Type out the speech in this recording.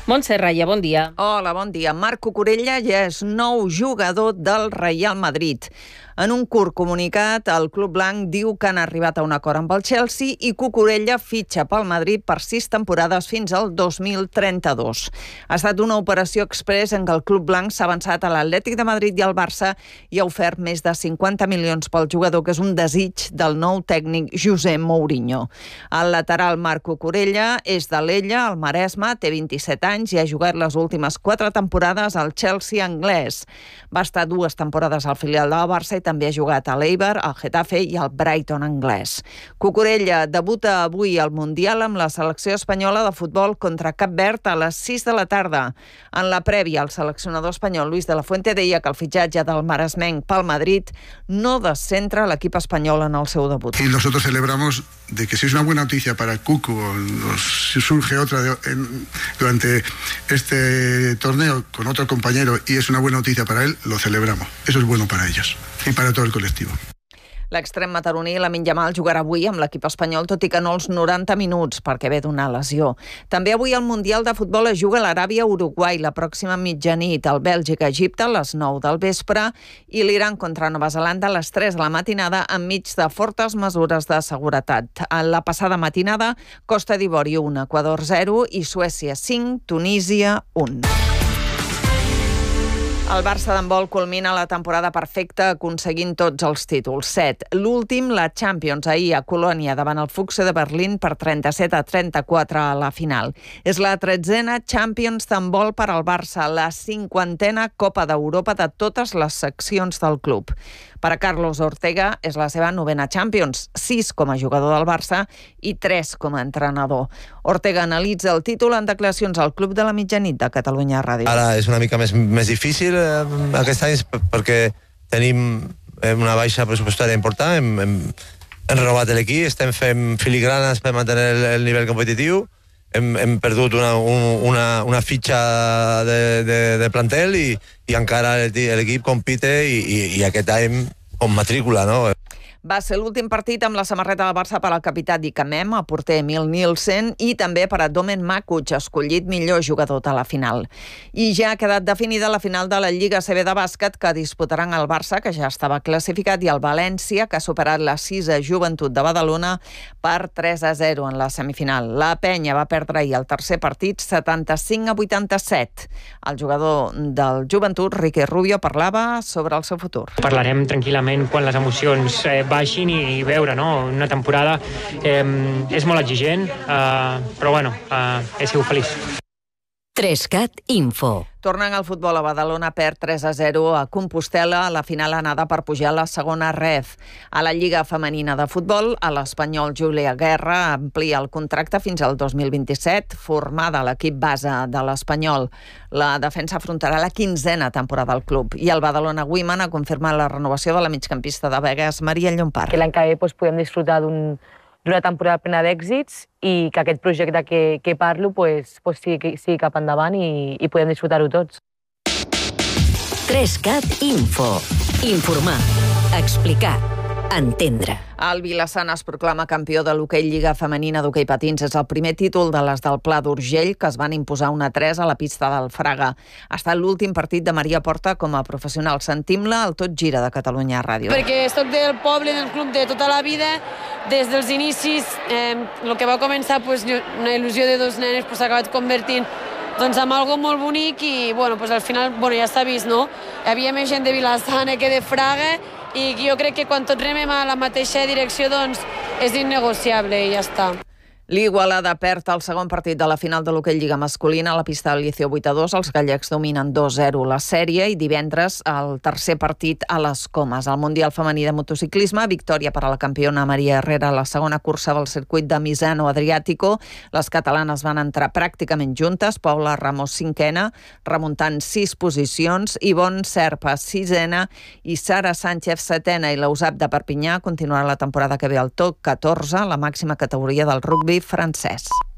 Montse Raya, bon dia. Hola, bon dia. Marc Cucurella ja és nou jugador del Real Madrid. En un curt comunicat, el club blanc diu que han arribat a un acord amb el Chelsea i Cucurella fitxa pel Madrid per 6 temporades fins al 2032. Ha estat una operació express en què el club blanc s'ha avançat a l'Atlètic de Madrid i al Barça i ha ofert més de 50 milions pel jugador, que és un desig del nou tècnic José Mourinho. El lateral Marc Cucurella és de l'Ella, al Maresme, té 27 anys i ha jugat les últimes 4 temporades al Chelsea anglès. Va estar 2 temporades al filial del Barça i també ha jugat a l'Eibar, al Getafe i al Brighton anglès. Cucurella debuta avui al Mundial amb la selecció espanyola de futbol contra Cap Verd a les 6 de la tarda. En la prèvia, el seleccionador espanyol Luis de la Fuente deia que el fitxatge del maresmenc pel Madrid no descentra l'equip espanyol en el seu debut. Y nosotros celebramos de que si es una buena noticia para Cucu, si surge otra durante este torneo con otro compañero y es una buena noticia para él, lo celebramos. Eso es bueno para ellos y para todo el colectivo. L'extrem mataroní, Lamine Yamal, jugarà avui amb l'equip espanyol, tot i que no els 90 minuts, perquè ve d'una lesió. També avui al Mundial de Futbol es juga l'Aràbia-Uruguai la pròxima mitjanit, el Bèlgica-Egipte a les 9 del vespre i l'Iran contra Nova Zelanda a les 3 de la matinada enmig de fortes mesures de seguretat. A la passada matinada, Costa d'Ivori 1, Equador 0 i Suècia 5, Tunísia 1. El Barça d'handbol culmina la temporada perfecta aconseguint tots els títols, 7. L'últim, la Champions, ahir a Colònia davant el Füchse de Berlín per 37-34 a la final. És la 13a Champions d'handbol per al Barça, la 50a Copa d'Europa de totes les seccions del club. Per a Carlos Ortega és la seva 9a Champions, 6 com a jugador del Barça i 3 com a entrenador. Ortega analitza el títol en declaracions al Club de la Mitjanit de Catalunya Ràdio. Ara és una mica més difícil aquest any perquè tenim una baixa pressupostària important, hem renovat l'equip, estem fent filigranes per mantenir el nivell competitiu, hem perdut una fitxa de plantel i encara l'equip compite i aquest any com matrícula, no? Va ser l'últim partit amb la samarreta del Barça per al capità Dicamem, el porter Emil Nielsen i també per a Domen Makuc, escollit millor jugador de la final. I ja ha quedat definida la final de la Lliga CB de bàsquet que disputaran el Barça, que ja estava classificat, i el València, que ha superat la 6a Joventut de Badalona per 3-0 en la semifinal. La Penya va perdre ahir el tercer partit 75-87. El jugador del Joventut, Ricky Rubio, parlava sobre el seu futur. Parlarem tranquil·lament quan les emocions baixin i veure, no? Una temporada és molt exigent, però bueno, he sigut feliç. 3CAT Info. Tornant al futbol, a Badalona perd 3-0 a Compostel·la a la final anada per pujar a la segona ref. A la Lliga Femenina de Futbol, a l'espanyol Júlia Guerra amplia el contracte fins al 2027, formada a l'equip base de l'Espanyol. La defensa afrontarà la 15a temporada al club i el Badalona Women ha confirmat la renovació de la migcampista de Begues, Maria Llompart. Que l'any que ve podem disfrutar d'una temporada plena d'èxits i que aquest projecte que parlo sigui cap endavant i podem disfrutar-ho tots. 3CAT Info. Informar, explicar, entendre. El Vilassana es proclama campió de l'hoquei Lliga Femenina d'hoquei patins. És el primer títol de les del Pla d'Urgell, que es van imposar 1-3 a la pista del Fraga. Ha estat l'últim partit de Maria Porta com a professional. Sentim-la al Tot Gira de Catalunya Ràdio. Perquè soc del poble, del club de tota la vida, des dels inicis. El que va començar una il·lusió de 2 nenes s'ha acabat convertint en algo molt bonic i al final ja s'ha vist, no? Hi havia més gent de Vilassana que de Fraga i jo crec que quan tots remem a la mateixa direcció és innegociable i ja està. L'Igualada perd el segon partit de la final de l'hoquei Lliga masculina a la pista del Liceo 8-2. Els gallecs dominen 2-0 la sèrie i divendres el tercer partit a les Comes. Al Mundial Femení de Motociclisme, victòria per a la campiona Maria Herrera a la segona cursa del circuit de Misano Adriàtico. Les catalanes van entrar pràcticament juntes. Paula Ramos 5a, remuntant 6 posicions. Ivonne Serpa 6a i Sara Sánchez 7a. I l'Eusap de Perpinyà continuarà la temporada que ve al top 14, la màxima categoria del rugby francès.